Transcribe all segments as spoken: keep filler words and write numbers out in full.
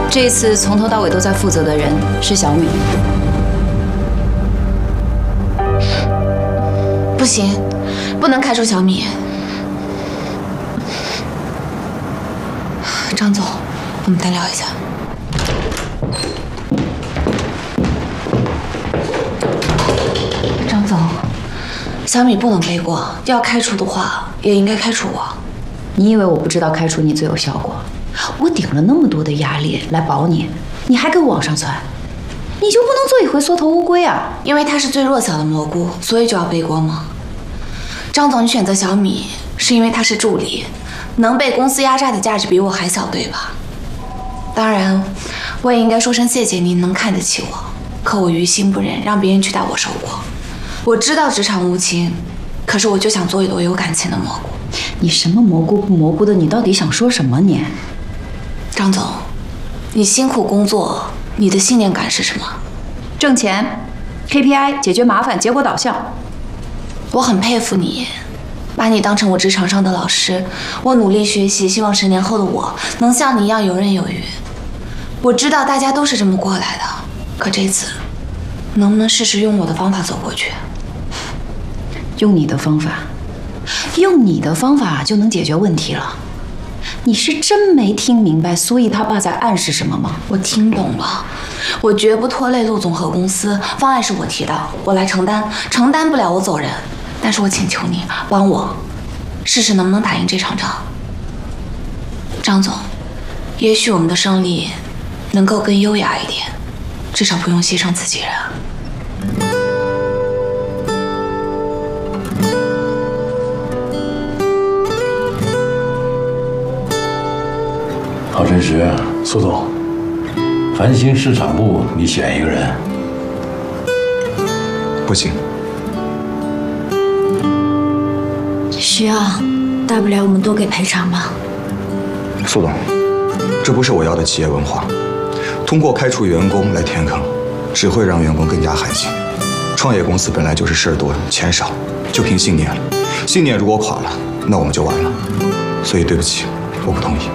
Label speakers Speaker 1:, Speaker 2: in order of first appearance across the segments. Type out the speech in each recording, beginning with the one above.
Speaker 1: 这一次从头到尾都在负责的人是小米。
Speaker 2: 不行，不能开除小米。张总，我们单聊一下。张总，小米不能背锅，要开除的话，也应该开除我。
Speaker 1: 你以为我不知道开除你最有效果？我顶了那么多的压力来保你，你还给我往上窜，你就不能做一回缩头乌龟啊？
Speaker 2: 因为它是最弱小的蘑菇，所以就要背锅吗？张总，你选择小米是因为他是助理，能被公司压榨的价值比我还小，对吧？当然，我也应该说声谢谢您能看得起我，可我于心不忍让别人去打我手过。我知道职场无情，可是我就想做一朵有感情的蘑菇。
Speaker 1: 你什么蘑菇不蘑菇的？你到底想说什么你？
Speaker 2: 张总，你辛苦工作，你的信念感是什么？
Speaker 1: 挣钱 ，K P I， 解决麻烦，结果导向。
Speaker 2: 我很佩服你，把你当成我职场上的老师。我努力学习，希望十年后的我能像你一样游刃有余。我知道大家都是这么过来的，可这次，能不能试试用我的方法走过去？
Speaker 1: 用你的方法，用你的方法就能解决问题了。你是真没听明白苏毅他爸在暗示什么吗？
Speaker 2: 我听懂了，我绝不拖累陆总和公司。方案是我提的，我来承担，承担不了我走人。但是我请求你帮我，试试能不能打赢这场仗。张总，也许我们的胜利能够更优雅一点，至少不用牺牲自己人。
Speaker 3: 郝晨石，苏总，繁星市场部你选一个人。
Speaker 4: 不行。
Speaker 5: 需要，大不了我们多给赔偿吧。
Speaker 4: 苏总，这不是我要的企业文化。通过开除员工来填坑，只会让员工更加寒心。创业公司本来就是事儿多钱少，就凭信念了。信念如果垮了，那我们就完了。所以对不起，我不同意。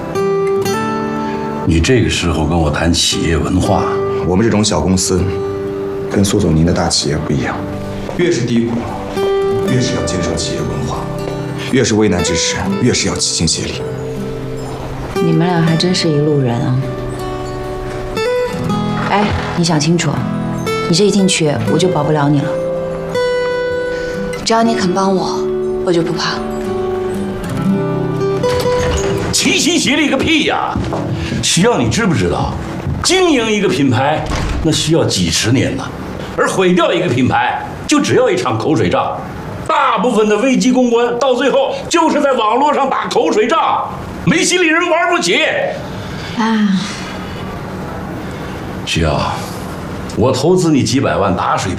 Speaker 3: 你这个时候跟我谈企业文化，
Speaker 4: 我们这种小公司，跟苏总您的大企业不一样。越是低谷，越是要坚守企业文化；越是危难之时，越是要齐心协力。
Speaker 1: 你们俩还真是一路人啊！哎，你想清楚，你这一进去，我就保不了你了。
Speaker 2: 只要你肯帮我，我就不怕。
Speaker 3: 齐心协力个屁呀！需要你知不知道，经营一个品牌那需要几十年呢，而毁掉一个品牌就只要一场口水仗。大部分的危机公关到最后就是在网络上打口水仗，没心理人玩不起。
Speaker 5: 啊，
Speaker 3: 需要我投资你几百万打水